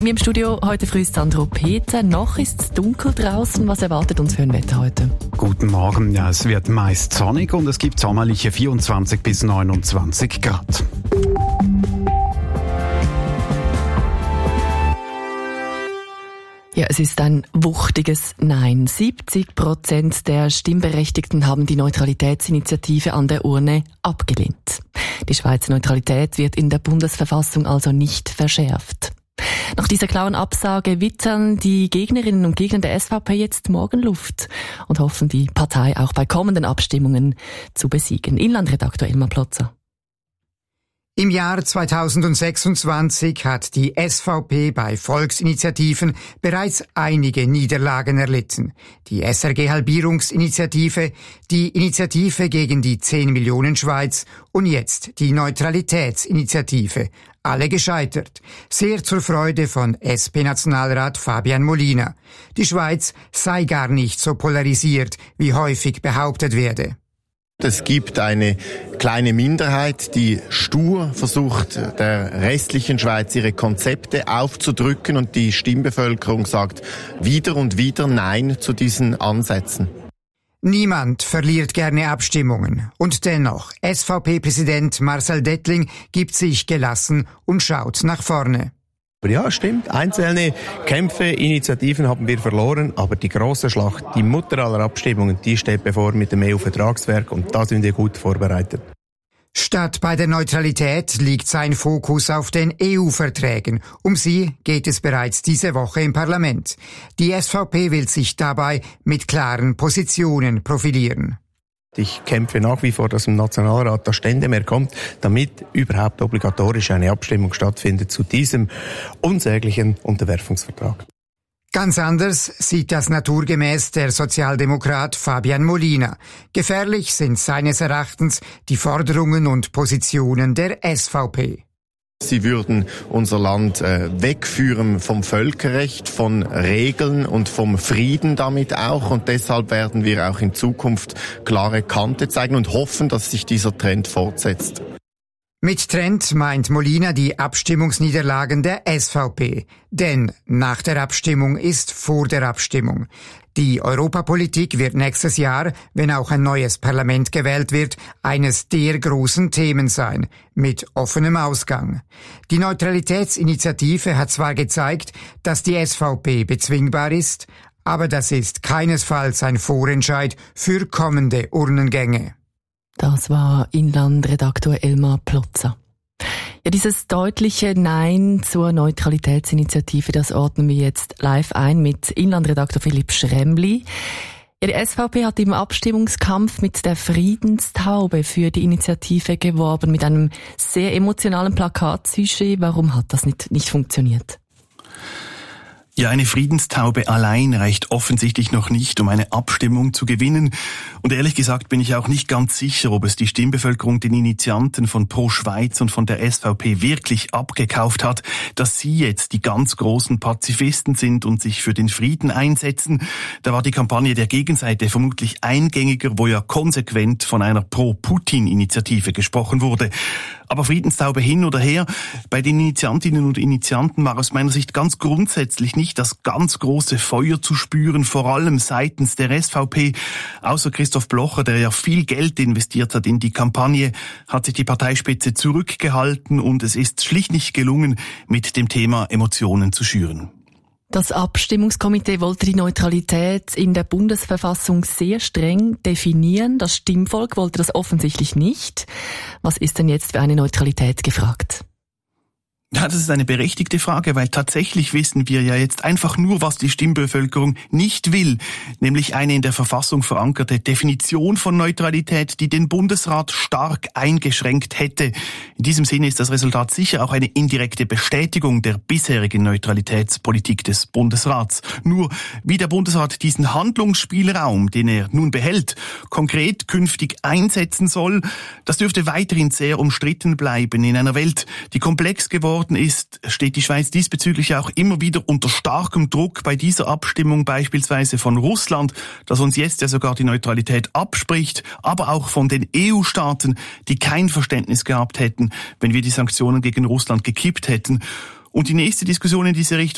Im Studio heute früh ist Sandro Peter. Noch ist es dunkel draußen. Was erwartet uns für ein Wetter heute? Guten Morgen. Ja, es wird meist sonnig und es gibt sommerliche 24 bis 29 Grad. Ja, es ist ein wuchtiges Nein. 70% der Stimmberechtigten haben die Neutralitätsinitiative an der Urne abgelehnt. Die Schweizer Neutralität wird in der Bundesverfassung also nicht verschärft. Nach dieser klaren Absage wittern die Gegnerinnen und Gegner der SVP jetzt Morgenluft und hoffen, die Partei auch bei kommenden Abstimmungen zu besiegen. Inlandredaktor Elmar Plotzer. Im Jahr 2026 hat die SVP bei Volksinitiativen bereits einige Niederlagen erlitten. Die SRG-Halbierungsinitiative, die Initiative gegen die 10 Millionen Schweiz und jetzt die Neutralitätsinitiative. Alle gescheitert. Sehr zur Freude von SP-Nationalrat Fabian Molina. Die Schweiz sei gar nicht so polarisiert, wie häufig behauptet werde. Es gibt eine kleine Minderheit, die stur versucht, der restlichen Schweiz ihre Konzepte aufzudrücken, und die Stimmbevölkerung sagt wieder und wieder Nein zu diesen Ansätzen. Niemand verliert gerne Abstimmungen. Und dennoch, SVP-Präsident Marcel Dettling gibt sich gelassen und schaut nach vorne. Ja, stimmt. Einzelne Kämpfe, Initiativen haben wir verloren, aber die grosse Schlacht, die Mutter aller Abstimmungen, die steht bevor mit dem EU-Vertragswerk, und da sind wir gut vorbereitet. Statt bei der Neutralität liegt sein Fokus auf den EU-Verträgen. Um sie geht es bereits diese Woche im Parlament. Die SVP will sich dabei mit klaren Positionen profilieren. Ich kämpfe nach wie vor, dass im Nationalrat das Ständemehr kommt, damit überhaupt obligatorisch eine Abstimmung stattfindet zu diesem unsäglichen Unterwerfungsvertrag. Ganz anders sieht das naturgemäß der Sozialdemokrat Fabian Molina. Gefährlich sind seines Erachtens die Forderungen und Positionen der SVP. Sie würden unser Land wegführen vom Völkerrecht, von Regeln und vom Frieden damit auch. Und deshalb werden wir auch in Zukunft klare Kante zeigen und hoffen, dass sich dieser Trend fortsetzt. Mit Trend meint Molina die Abstimmungsniederlagen der SVP. Denn nach der Abstimmung ist vor der Abstimmung. Die Europapolitik wird nächstes Jahr, wenn auch ein neues Parlament gewählt wird, eines der großen Themen sein, mit offenem Ausgang. Die Neutralitätsinitiative hat zwar gezeigt, dass die SVP bezwingbar ist, aber das ist keinesfalls ein Vorentscheid für kommende Urnengänge. Das war Inlandredaktor Elmar Plotzer. Ja, dieses deutliche Nein zur Neutralitätsinitiative, das ordnen wir jetzt live ein mit Inlandredaktor Philipp Schremli. Ja, die SVP hat im Abstimmungskampf mit der Friedenstaube für die Initiative geworben, mit einem sehr emotionalen Plakat-Sujet. Warum hat das nicht funktioniert? Ja, eine Friedenstaube allein reicht offensichtlich noch nicht, um eine Abstimmung zu gewinnen. Und ehrlich gesagt bin ich auch nicht ganz sicher, ob es die Stimmbevölkerung den Initianten von Pro Schweiz und von der SVP wirklich abgekauft hat, dass sie jetzt die ganz großen Pazifisten sind und sich für den Frieden einsetzen. Da war die Kampagne der Gegenseite vermutlich eingängiger, wo ja konsequent von einer Pro-Putin-Initiative gesprochen wurde. Aber Friedenstaube hin oder her, bei den Initiantinnen und Initianten war aus meiner Sicht ganz grundsätzlich nicht das ganz große Feuer zu spüren, vor allem seitens der SVP. Außer Christoph Blocher, der ja viel Geld investiert hat in die Kampagne, hat sich die Parteispitze zurückgehalten und es ist schlicht nicht gelungen, mit dem Thema Emotionen zu schüren. Das Abstimmungskomitee wollte die Neutralität in der Bundesverfassung sehr streng definieren. Das Stimmvolk wollte das offensichtlich nicht. Was ist denn jetzt für eine Neutralität gefragt? Ja, das ist eine berechtigte Frage, weil tatsächlich wissen wir ja jetzt einfach nur, was die Stimmbevölkerung nicht will, nämlich eine in der Verfassung verankerte Definition von Neutralität, die den Bundesrat stark eingeschränkt hätte. In diesem Sinne ist das Resultat sicher auch eine indirekte Bestätigung der bisherigen Neutralitätspolitik des Bundesrats. Nur wie der Bundesrat diesen Handlungsspielraum, den er nun behält, konkret künftig einsetzen soll, das dürfte weiterhin sehr umstritten bleiben. In einer Welt, die komplex geworden ist, steht die Schweiz diesbezüglich auch immer wieder unter starkem Druck bei dieser Abstimmung, beispielsweise von Russland, das uns jetzt ja sogar die Neutralität abspricht, aber auch von den EU-Staaten, die kein Verständnis gehabt hätten, wenn wir die Sanktionen gegen Russland gekippt hätten. Und die nächste Diskussion in diese Richtung